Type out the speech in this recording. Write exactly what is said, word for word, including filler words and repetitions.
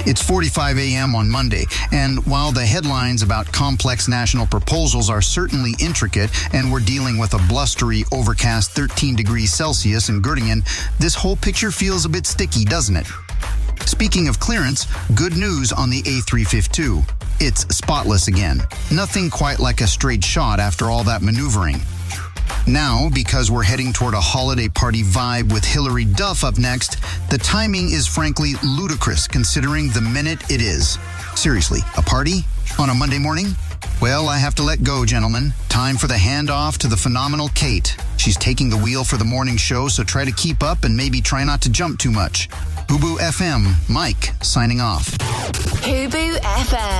It's forty-five a.m. on Monday, and while the headlines about complex national proposals are certainly intricate, and we're dealing with a blustery, overcast thirteen degrees Celsius in Göttingen, this whole picture feels a bit sticky, doesn't it? Speaking of clearance, good news on the A three fifty-two. It's spotless again. Nothing quite like a straight shot after all that maneuvering. Now, because we're heading toward a holiday party vibe with Hilary Duff up next, the timing is frankly ludicrous considering the minute it is. Seriously, a party? On a Monday morning? Well, I have to let go, gentlemen. Time for the handoff to the phenomenal Kate. She's taking the wheel for the morning show, so try to keep up and maybe try not to jump too much. Hubu F M, Mike, signing off. Hubu F M.